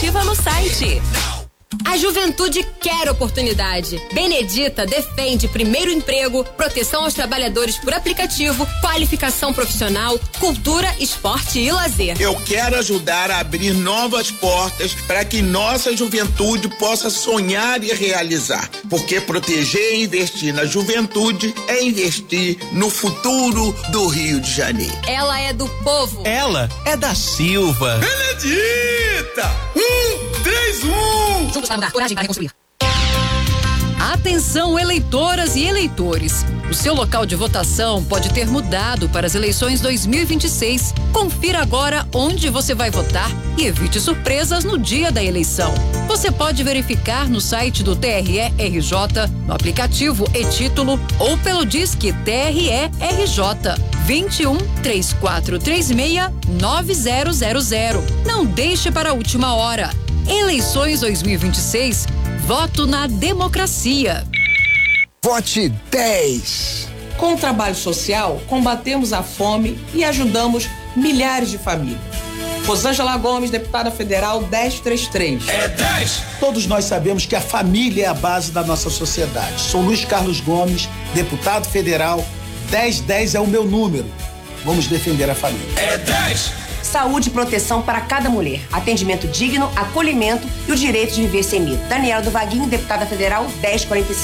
inscritiva no site. A juventude quer oportunidade. Benedita defende primeiro emprego, proteção aos trabalhadores por aplicativo, qualificação profissional, cultura, esporte e lazer. Eu quero ajudar a abrir novas portas para que nossa juventude possa sonhar e realizar. Porque proteger e investir na juventude é investir no futuro do Rio de Janeiro. Ela é do povo. Ela é da Silva. Benedita! 1, 3, 1! Juntos para mudar, coragem para reconstruir. Atenção, eleitoras e eleitores. O seu local de votação pode ter mudado para as eleições 2026. Confira agora onde você vai votar e evite surpresas no dia da eleição. Você pode verificar no site do TRE-RJ, no aplicativo e-Título ou pelo Disque TRE-RJ 21 3436 9000. Não deixe para a última hora. Eleições 2026, voto na democracia. Vote 10. Com o trabalho social, combatemos a fome e ajudamos milhares de famílias. Rosângela Gomes, deputada federal 1033. É 10! Todos nós sabemos que a família é a base da nossa sociedade. Sou Luiz Carlos Gomes, deputado federal, 1010 é o meu número. Vamos defender a família. É 10! Saúde e proteção para cada mulher. Atendimento digno, acolhimento e o direito de viver sem medo. Daniela do Vaguinho, deputada federal 1045.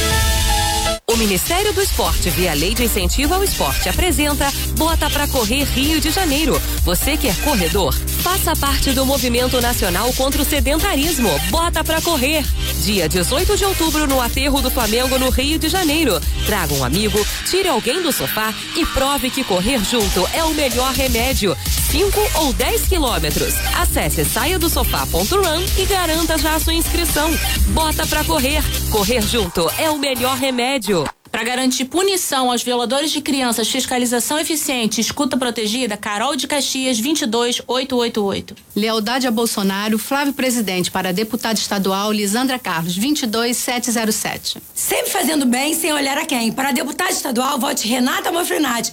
O Ministério do Esporte, via Lei de Incentivo ao Esporte, apresenta Bota pra Correr Rio de Janeiro. Você que é corredor, faça parte do Movimento Nacional contra o Sedentarismo. Bota pra Correr. Dia 18 de outubro, no Aterro do Flamengo, no Rio de Janeiro. Traga um amigo, tire alguém do sofá e prove que correr junto é o melhor remédio. 5 ou 10 quilômetros. Acesse saiadosofá.run e garanta já a sua inscrição. Bota pra correr. Correr junto é o melhor remédio. Para garantir punição aos violadores de crianças, fiscalização eficiente, escuta protegida, Carol de Caxias 22888. Lealdade a Bolsonaro, Flávio Presidente, para deputada estadual Lisandra Carlos 22707. Sempre fazendo bem sem olhar a quem. Para deputada estadual, vote Renata Manfrenati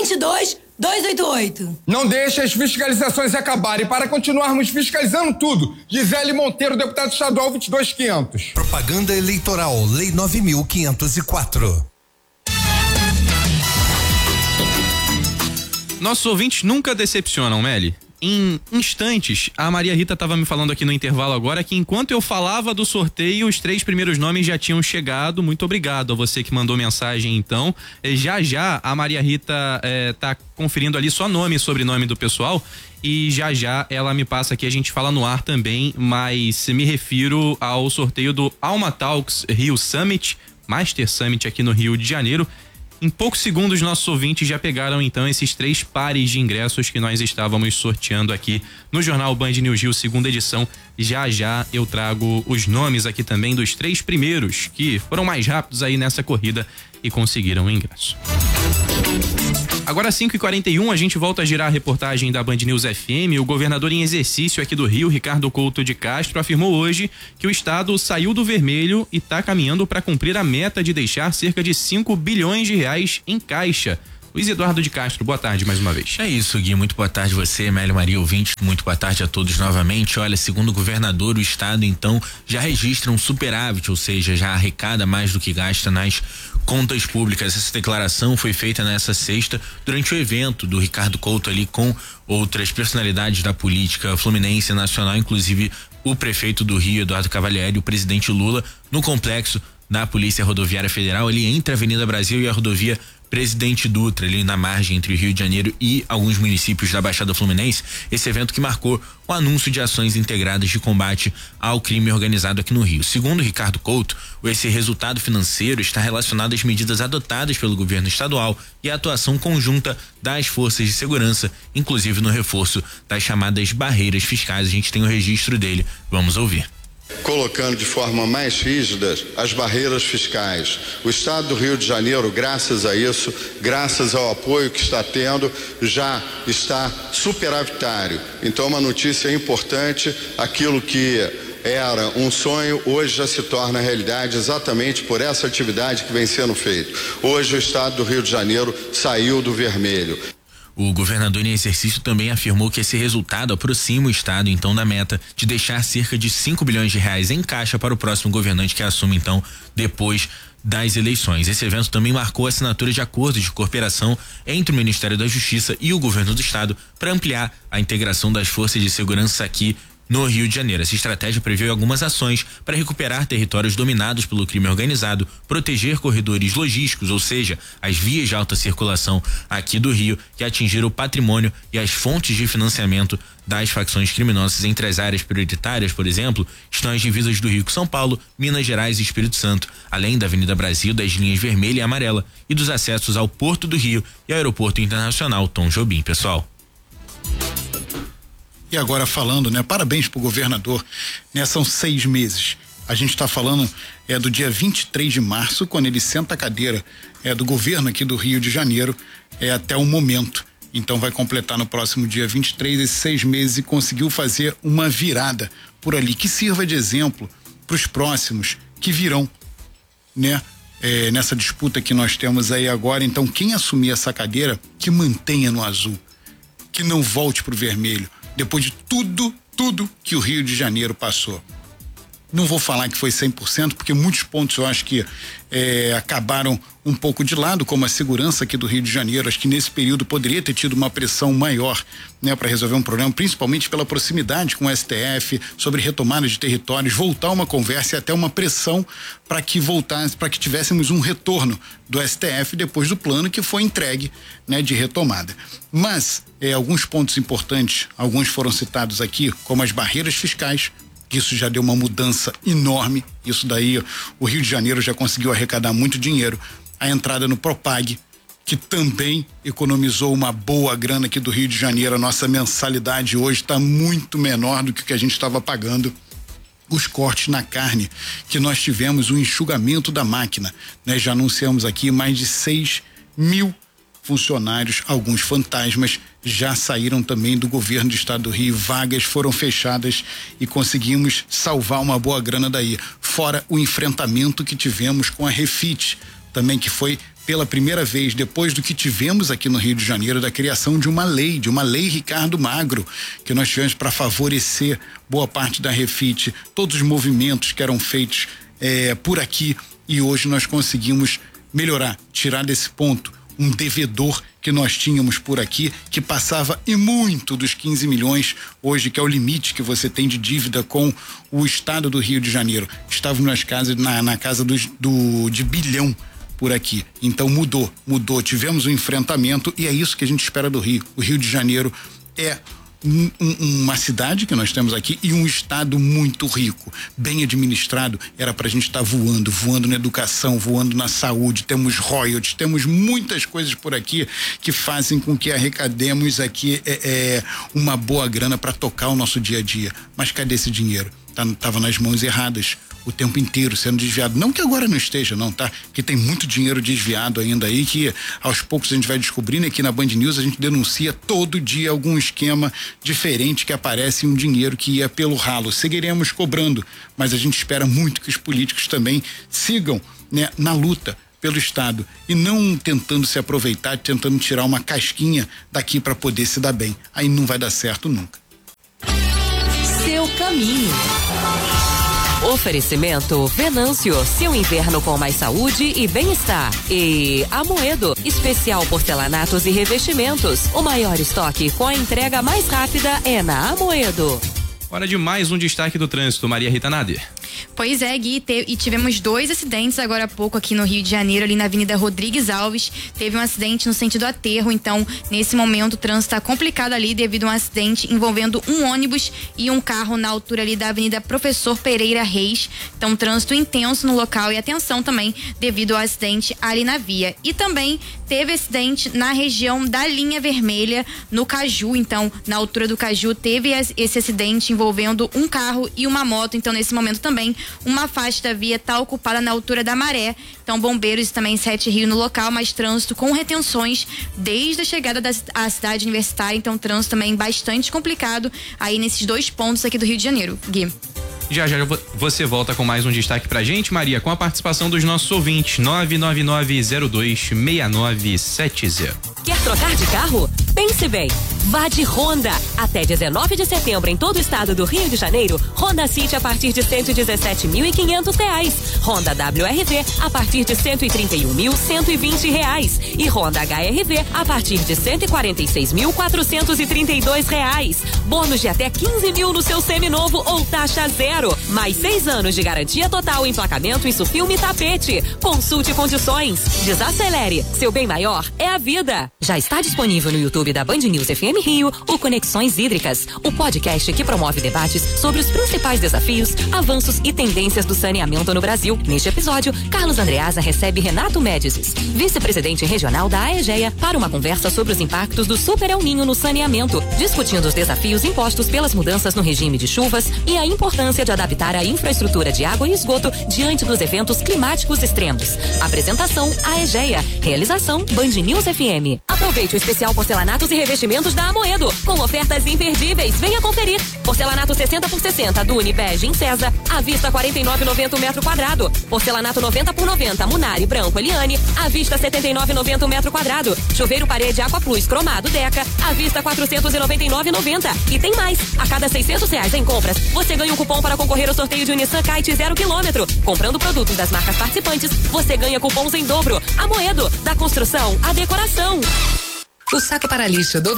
22288. Não deixe as fiscalizações acabarem. Para continuarmos fiscalizando tudo, Gisele Monteiro, deputado estadual 22500. Propaganda eleitoral, Lei 9504. Nossos ouvintes nunca decepcionam, Meli. Em instantes, a Maria Rita estava me falando aqui no intervalo agora que enquanto eu falava do sorteio, os 3 primeiros nomes já tinham chegado. Muito obrigado a você que mandou mensagem, então. Já a Maria Rita tá conferindo ali só nome e sobrenome do pessoal e já ela me passa aqui, a gente fala no ar também, mas me refiro ao sorteio do Alma Talks Rio Summit, Master Summit aqui no Rio de Janeiro. Em poucos segundos, nossos ouvintes já pegaram então esses 3 pares de ingressos que nós estávamos sorteando aqui no Jornal Band News Rio, segunda edição. Já eu trago os nomes aqui também dos 3 primeiros que foram mais rápidos aí nessa corrida e conseguiram o ingresso. Agora 5h41, a gente volta a girar a reportagem da Band News FM. O governador em exercício aqui do Rio, Ricardo Couto de Castro, afirmou hoje que o estado saiu do vermelho e está caminhando para cumprir a meta de deixar cerca de 5 bilhões de reais em caixa. Luiz Eduardo de Castro, boa tarde mais uma vez. É isso, Gui, muito boa tarde você, Mélio, Maria, ouvinte, muito boa tarde a todos novamente. Olha, segundo o governador, o estado então já registra um superávit, ou seja, já arrecada mais do que gasta nas contas públicas. Essa declaração foi feita nessa sexta durante o evento do Ricardo Couto ali com outras personalidades da política fluminense e nacional, inclusive o prefeito do Rio, Eduardo Cavalieri, e o presidente Lula, no complexo da Polícia Rodoviária Federal, ali entre a Avenida Brasil e a rodovia Presidente Dutra, ali na margem entre o Rio de Janeiro e alguns municípios da Baixada Fluminense. Esse evento que marcou o anúncio de ações integradas de combate ao crime organizado aqui no Rio. Segundo Ricardo Couto, esse resultado financeiro está relacionado às medidas adotadas pelo governo estadual e à atuação conjunta das forças de segurança, inclusive no reforço das chamadas barreiras fiscais. A gente tem o registro dele. Vamos ouvir. Colocando de forma mais rígida as barreiras fiscais. O estado do Rio de Janeiro, graças a isso, graças ao apoio que está tendo, já está superavitário. Então, uma notícia importante, aquilo que era um sonho, hoje já se torna realidade exatamente por essa atividade que vem sendo feita. Hoje o estado do Rio de Janeiro saiu do vermelho. O governador em exercício também afirmou que esse resultado aproxima o estado então da meta de deixar cerca de 5 bilhões de reais em caixa para o próximo governante que assume então depois das eleições. Esse evento também marcou a assinatura de acordos de cooperação entre o Ministério da Justiça e o governo do estado para ampliar a integração das forças de segurança aqui no Rio de Janeiro. Essa estratégia prevê algumas ações para recuperar territórios dominados pelo crime organizado, proteger corredores logísticos, ou seja, as vias de alta circulação aqui do Rio, que atingiram o patrimônio e as fontes de financiamento das facções criminosas. Entre as áreas prioritárias, por exemplo, estão as divisas do Rio com São Paulo, Minas Gerais e Espírito Santo, além da Avenida Brasil, das linhas vermelha e amarela e dos acessos ao Porto do Rio e ao Aeroporto Internacional Tom Jobim, pessoal. E agora falando, né? Parabéns pro governador, né? São 6 meses. A gente está falando do dia 23 de março, quando ele senta a cadeira do governo aqui do Rio de Janeiro, até o momento. Então vai completar no próximo dia 23 esses 6 meses e conseguiu fazer uma virada por ali que sirva de exemplo para os próximos que virão, né? Nessa disputa que nós temos aí agora. Então quem assumir essa cadeira, que mantenha no azul, que não volte pro vermelho. Depois de tudo que o Rio de Janeiro passou. Não vou falar que foi 100%, porque muitos pontos eu acho que acabaram um pouco de lado, como a segurança aqui do Rio de Janeiro. Acho que nesse período poderia ter tido uma pressão maior, né, para resolver um problema, principalmente pela proximidade com o STF, sobre retomada de territórios, voltar uma conversa e até uma pressão para que voltasse, para que tivéssemos um retorno do STF depois do plano que foi entregue, né, de retomada. Mas alguns pontos importantes, alguns foram citados aqui, como as barreiras fiscais. Isso já deu uma mudança enorme. Isso daí, o Rio de Janeiro já conseguiu arrecadar muito dinheiro. A entrada no Propag, que também economizou uma boa grana aqui do Rio de Janeiro. A nossa mensalidade hoje está muito menor do que o que a gente estava pagando. Os cortes na carne, que nós tivemos o enxugamento da máquina, né? Já anunciamos aqui mais de 6 mil funcionários, alguns fantasmas, já saíram também do governo do estado do Rio. Vagas foram fechadas e conseguimos salvar uma boa grana daí. Fora o enfrentamento que tivemos com a Refit, também, que foi pela primeira vez, depois do que tivemos aqui no Rio de Janeiro, da criação de uma lei Ricardo Magro, que nós tivemos para favorecer boa parte da Refit, todos os movimentos que eram feitos por aqui, e hoje nós conseguimos melhorar, tirar desse ponto um devedor que nós tínhamos por aqui, que passava e muito dos 15 milhões hoje, que é o limite que você tem de dívida com o estado do Rio de Janeiro. Estávamos na casa de bilhão por aqui. Então mudou, tivemos um enfrentamento e é isso que a gente espera do Rio. O Rio de Janeiro é uma cidade que nós temos aqui e um estado muito rico, bem administrado. Era pra gente estar voando na educação, voando na saúde. Temos royalties, temos muitas coisas por aqui que fazem com que arrecademos aqui uma boa grana para tocar o nosso dia a dia. Mas cadê esse dinheiro? Tava nas mãos erradas o tempo inteiro sendo desviado. Não que agora não esteja, não, tá? Que tem muito dinheiro desviado ainda aí, que aos poucos a gente vai descobrindo. Aqui na Band News a gente denuncia todo dia algum esquema diferente que aparece, um dinheiro que ia pelo ralo. Seguiremos cobrando, mas a gente espera muito que os políticos também sigam, né, na luta pelo estado e não tentando se aproveitar, tentando tirar uma casquinha daqui para poder se dar bem. Aí não vai dar certo nunca. Seu caminho. Oferecimento Venâncio, seu inverno com mais saúde e bem-estar. E Amoedo, especial porcelanatos e revestimentos. O maior estoque com a entrega mais rápida é na Amoedo. Hora de mais um destaque do trânsito, Maria Rita Nader. Pois é, Gui, e tivemos 2 acidentes agora há pouco aqui no Rio de Janeiro, ali na Avenida Rodrigues Alves. Teve um acidente no sentido aterro, então nesse momento o trânsito está complicado ali devido a um acidente envolvendo um ônibus e um carro na altura ali da Avenida Professor Pereira Reis. Então trânsito intenso no local e atenção também devido ao acidente ali na via. E também teve acidente na região da linha vermelha no Caju, então na altura do Caju teve esse acidente envolvendo um carro e uma moto. Então nesse momento também uma faixa da via está ocupada na altura da Maré. Então bombeiros e também 7 Rio no local, mas trânsito com retenções desde a chegada à cidade universitária. Então trânsito também bastante complicado aí nesses 2 pontos aqui do Rio de Janeiro. Gui. Já você volta com mais um destaque pra gente, Maria, com a participação dos nossos ouvintes. 999026970. Quer trocar de carro? Pense bem. Vá de Honda. Até 19 de setembro em todo o estado do Rio de Janeiro, Honda City a partir de R$117.500. Honda WRV a partir de R$131.120 e Honda HRV a partir de R$146.432. Bônus de até 15 mil no seu seminovo ou taxa zero. Mais 6 anos de garantia total, emplacamento, isso filme e tapete. Consulte condições. Desacelere. Seu bem maior é a vida. Já está disponível no YouTube da Band News FM Rio, o Conexões Hídricas, o podcast que promove debates sobre os principais desafios, avanços e tendências do saneamento no Brasil. Neste episódio, Carlos Andreasa recebe Renato Médicis, vice-presidente regional da AEGEA, para uma conversa sobre os impactos do Super El Ninho no saneamento, discutindo os desafios impostos pelas mudanças no regime de chuvas e a importância de adaptar a infraestrutura de água e esgoto diante dos eventos climáticos extremos. Apresentação AEGEA. Realização Band News FM. Aproveite o especial porcelanatos e revestimentos da Amoedo, com ofertas imperdíveis. Venha conferir. Porcelanato 60x60 Dune Bege em César, à vista R$49,90 o metro quadrado. Porcelanato 90x90 Munari Branco Eliane, à vista R$79,90 o metro quadrado. Chuveiro parede Aqua Plus cromado Deca, à vista R$499,90. E tem mais. A cada R$600 em compras, você ganha um cupom para concorrer ao sorteio de um Nissan Kite 0 km. Comprando produtos das marcas participantes, você ganha cupons em dobro. Amoedo, da construção à decoração. O saque para lixo do